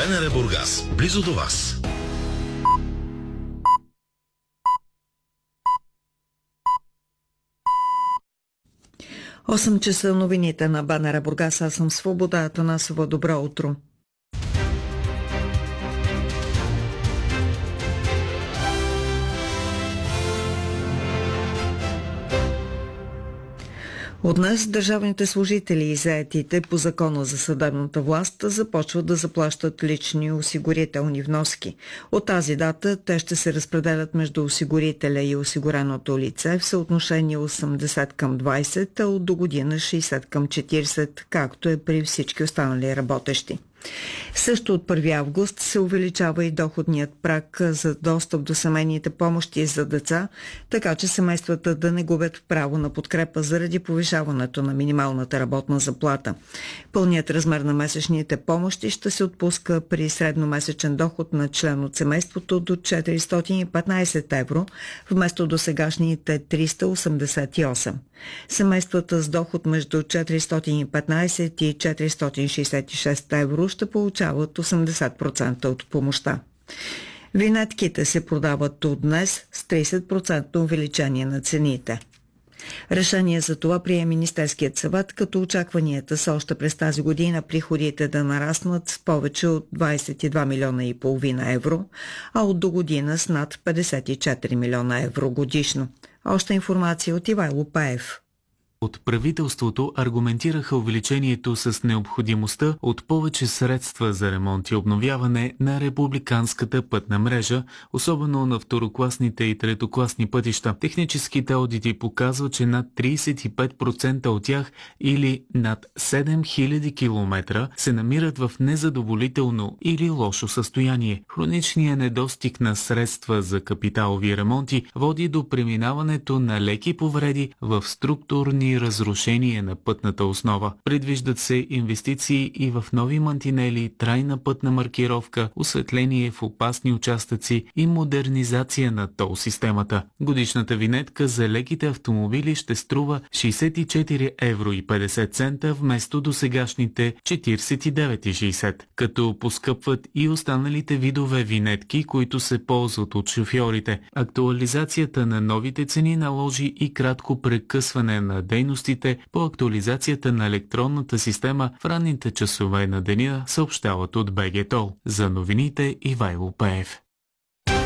БНР Бургас, близо до вас. 8 часа новините на БНР Бургас. Аз съм Свобода Атанасова. Добро утро. От днес държавните служители и заетите по закона за съдебната власт започват да заплащат лични осигурителни вноски. От тази дата те ще се разпределят между осигурителя и осигуреното лице в съотношение 80 към 20, а от до година 60 към 40, както е при всички останали работещи. Също от 1 август се увеличава и доходният праг за достъп до семейните помощи за деца, така че семействата да не губят право на подкрепа заради повишаването на минималната работна заплата. Пълният размер на месечните помощи ще се отпуска при средномесечен доход на член от семейството до 415 евро, вместо досегашните 388. Семействата с доход между 415 и 466 евро ще получават 80% от помощта. Винетките се продават от днес с 30% увеличение на цените. Решение за това прие Министерският съвет, като очакванията са още през тази година приходите да нараснат с повече от 22 милиона и половина евро, а от до година с над 54 милиона евро годишно. Още информация от Ивайло Паев. От правителството аргументираха увеличението с необходимостта от повече средства за ремонт и обновяване на републиканската пътна мрежа, особено на второкласните и третокласни пътища. Техническите одити показват, че над 35% от тях или над 7000 км се намират в незадоволително или лошо състояние. Хроничният недостиг на средства за капиталови ремонти води до преминаването на леки повреди в структурни разрушение на пътната основа. Предвиждат се инвестиции и в нови мантинели, трайна пътна маркировка, осветление в опасни участъци и модернизация на тол системата. Годишната винетка за леките автомобили ще струва 64 евро и 50 цента вместо досегашните 49,60, като поскъпват и останалите видове винетки, които се ползват от шофьорите. Актуализацията на новите цени наложи и кратко прекъсване на дейностите по актуализацията на електронната система в ранните часове на деня, съобщават от БГ Тол. За новините Ивайло Пеев.